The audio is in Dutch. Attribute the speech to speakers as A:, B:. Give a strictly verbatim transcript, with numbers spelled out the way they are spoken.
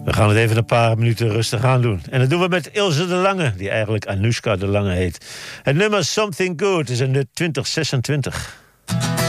A: We gaan het even een paar minuten rustig aan doen. En dat doen we met Ilse de Lange, die eigenlijk Anoushka de Lange heet. Het nummer Something Good is in de twintig zesentwintig.